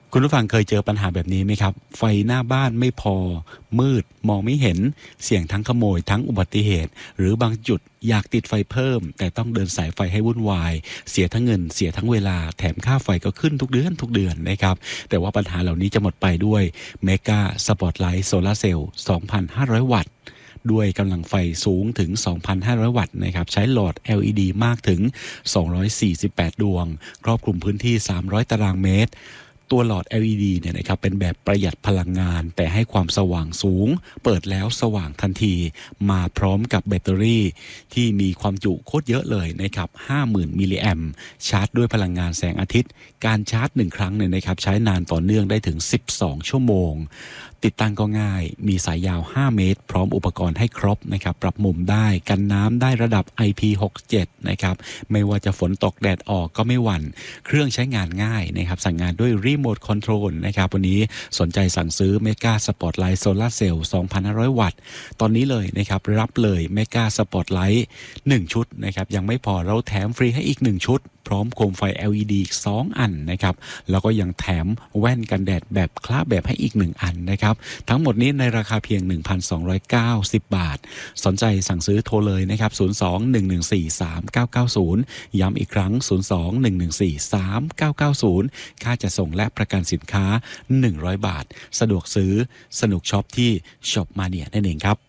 คุณผู้ฟังเคยเจอปัญหาแบบนี้ไหมครับไฟหน้าบ้านไม่พอมืดมองไม่เห็นเสี่ยงทั้งขโมยทั้งอุบัติเหตุหรือบางจุดอยากติดไฟเพิ่มแต่ต้องเดินสายไฟให้วุ่นวายเสียทั้งเงินเสียทั้งเวลาแถมค่าไฟก็ขึ้นทุกเดือนนะครับแต่ว่าปัญหาเหล่านี้จะหมดไปด้วยเมกาสปอตไลท์โซลาร์เซลล์ 2,500 วัตต์ด้วยกำลังไฟสูงถึง 2,500 วัตต์นะครับใช้หลอด LED มากถึง 248 ดวงครอบคลุมพื้นที่ 300 ตารางเมตรตัวหลอด LED เนี่ยนะครับเป็นแบบประหยัดพลังงานแต่ให้ความสว่างสูงเปิดแล้วสว่างทันทีมาพร้อมกับแบตเตอรี่ที่มีความจุโคตรเยอะเลยนะครับ 50,000 มิลลิแอมป์ชาร์จด้วยพลังงานแสงอาทิตย์การชาร์จ1ครั้งเนี่ยนะครับใช้นานต่อเนื่องได้ถึง12ชั่วโมงติดตั้งก็ง่ายมีสายยาว5เมตรพร้อมอุปกรณ์ให้ครบนะครับปรับมุมได้กันน้ำได้ระดับ IP67 นะครับไม่ว่าจะฝนตกแดดออกก็ไม่หวั่นเครื่องใช้งานง่ายนะครับสั่งงานด้วยรีโมทคอนโทรลนะครับวันนี้สนใจสั่งซื้อเมกาสปอตไลท์โซลาร์เซลล์ 2,500 วัตต์ตอนนี้เลยนะครับรับเลยเมกาสปอตไลท์1ชุดนะครับยังไม่พอเราแถมฟรีให้อีก1ชุดพร้อมโคมไฟ LED อีก2อันนะครับแล้วก็ยังแถมแว่นกันแดดแบบคละแบบให้อีก1อันนะครับทั้งหมดนี้ในราคาเพียง 1,290 บาทสนใจสั่งซื้อโทรเลยนะครับ02-114-3990ย้ำอีกครั้ง02-114-3990ค่าจะส่งและประกันสินค้า100 บาทสะดวกซื้อสนุกช็อปที่ช็อปมาเนียนั่นเองครับ